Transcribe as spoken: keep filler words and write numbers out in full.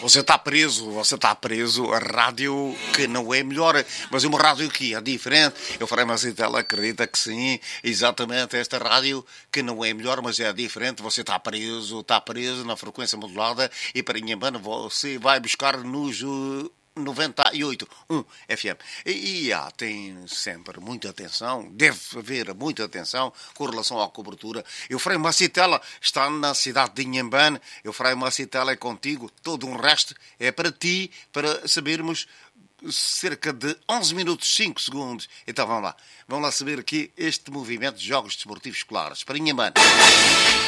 Você está preso, você está preso. A rádio que não é melhor, mas uma rádio que é diferente. Eu farei uma ela acredita que sim, exatamente esta rádio que não é melhor, mas é diferente. Você está preso, está preso na frequência modulada e para Inhambane você vai buscar nos noventa e oito ponto um F M. E, e ah, tem sempre muita atenção, deve haver muita atenção com relação à cobertura. Eu Frei Macitela está na cidade de Inhambane, eu Frei Macitela é contigo, todo o resto é para ti, para sabermos cerca de onze minutos e cinco segundos. Então vamos lá, vamos lá saber aqui este movimento de jogos desportivos escolares para Inhambane.